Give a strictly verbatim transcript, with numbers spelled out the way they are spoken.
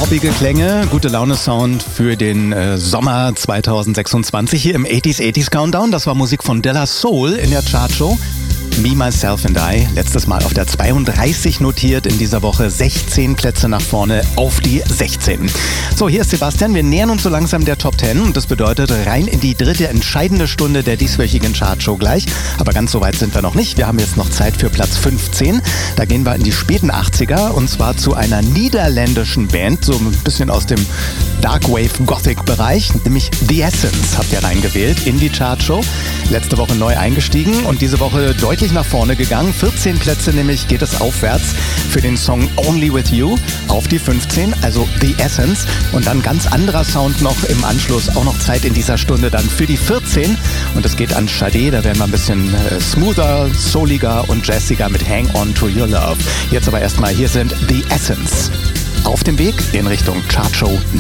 Poppige Klänge, gute Laune-Sound für den äh, Sommer zweitausendsechsundzwanzig hier im achtziger achtziger Countdown. Das war Musik von De La Soul in der Chartshow. Me, Myself and I, letztes Mal auf der zweiunddreißig notiert, in dieser Woche sechzehn Plätze nach vorne auf die sechzehn. So, hier ist Sebastian, wir nähern uns so langsam der Top zehn und das bedeutet rein in die dritte entscheidende Stunde der dieswöchigen Chartshow gleich. Aber ganz so weit sind wir noch nicht, wir haben jetzt noch Zeit für Platz fünfzehn. Da gehen wir in die späten achtziger und zwar zu einer niederländischen Band, so ein bisschen aus dem Darkwave Gothic Bereich, nämlich The Essence habt ihr reingewählt in die Chartshow. Letzte Woche neu eingestiegen und diese Woche deutlich nach vorne gegangen. vierzehn Plätze nämlich geht es aufwärts für den Song Only With You auf die fünfzehn, also The Essence. Und dann ganz anderer Sound noch im Anschluss, auch noch Zeit in dieser Stunde dann für die vierzehn. Und es geht an Sade, da werden wir ein bisschen äh, smoother, souliger und jazziger mit Hang On To Your Love. Jetzt aber erstmal, hier sind The Essence auf dem Weg in Richtung Chartshow